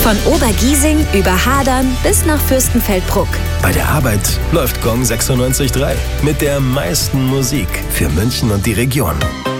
Von Obergiesing über Hadern bis nach Fürstenfeldbruck. Bei der Arbeit läuft Gong 96.3 mit der meisten Musik für München und die Region.